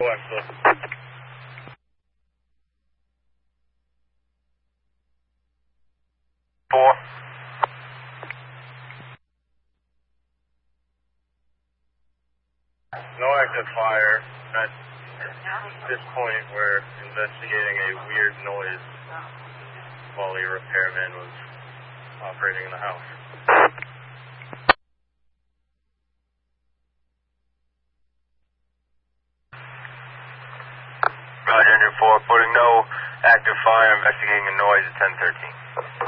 Four. No active fire. At this point, we're investigating a weird noise while a repairman was operating in the house. Roger, Engine 4, putting no active fire, investigating a noise at 1013.